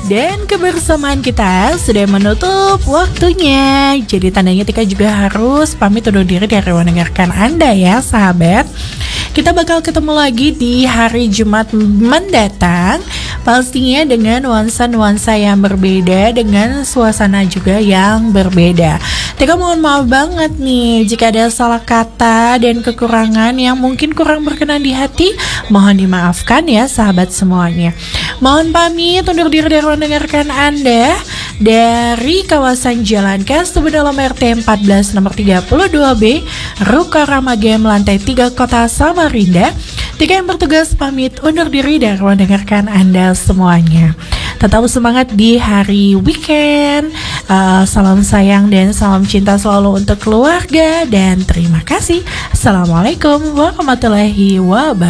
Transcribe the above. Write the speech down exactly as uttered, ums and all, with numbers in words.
Dan kebersamaan kita sudah menutup waktunya. Jadi tandanya Tika juga harus pamit undur diri dari mendengarkan Anda ya sahabat. Kita bakal ketemu lagi di hari Jumat mendatang, pastinya dengan nuansa-nuansa yang berbeda, dengan suasana juga yang berbeda. Tika mohon maaf banget nih jika ada salah kata dan kekurangan yang mungkin kurang berkenan di hati. Mohon dimaafkan ya sahabat semuanya. Mohon pamit undur diri dari mendengarkan Anda dari kawasan Jalan Kas dalam R T empat belas nomor tiga puluh dua B, Ruko Ramagem, lantai tiga, Kota Samarinda. Tika yang bertugas pamit undur diri dan mendengarkan Anda semuanya. Tetap semangat di hari weekend. uh, Salam sayang dan salam cinta selalu untuk keluarga. Dan terima kasih. Assalamualaikum warahmatullahi wabarakatuh.